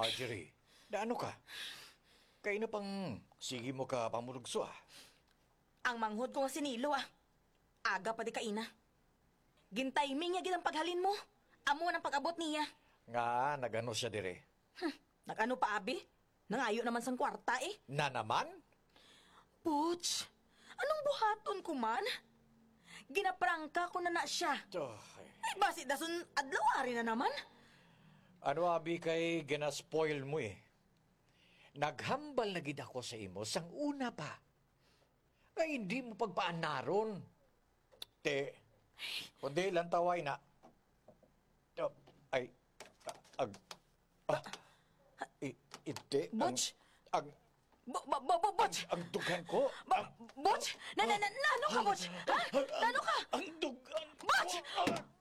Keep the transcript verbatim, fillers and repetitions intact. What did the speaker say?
Marjorie, na ano ka? Kaya na pang sige mo ka pamulugso ah. Ang manghod ko nga sinilo ah. Aga pa di kaina. Gintiming niya gid ang paghalin mo. Amo ng pag-abot niya. Nga, nagano siya dire. Hm, nag-ano pa abi? Nangayo naman sang kwarta eh. Na naman? Puch, anong buhaton ko man? Ginaprangka ko na na siya. Oh, Ay basi dasun adlawari na naman. ano abi kay gina-spoil mo eh. Naghambal na gid ako sa imo sang una pa. Kaya hindi mo pagpaanaron. Te, kundi lang taway na. Oh, ay, ag, ah, i, ite, ang, Butch? ang, Bo, bo, bo, bo, Butch! ang dugan ko. Ba- Butch! Na, na, na, na, ano ka, Butch? Ha? Na, ano ka? Ang dugan ko. Butch! Ah,